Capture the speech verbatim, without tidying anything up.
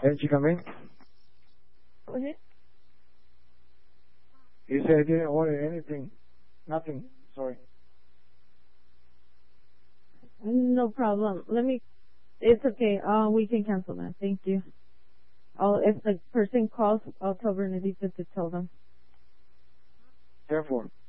Didn't you come in? Go ahead. You said I didn't order anything. Nothing. Sorry. No problem. Let me, it's okay. Uh, we can cancel that. Thank you. I'll, if the person calls, I'll tell Bernadita to tell them. Therefore.